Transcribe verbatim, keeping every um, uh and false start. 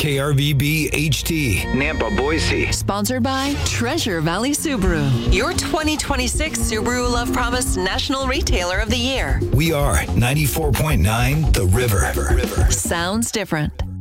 K R V B H T, Nampa, Boise. Sponsored by Treasure Valley Subaru, your twenty twenty-six Subaru Love Promise National Retailer of the Year. We are ninety-four point nine The River. River. Sounds different.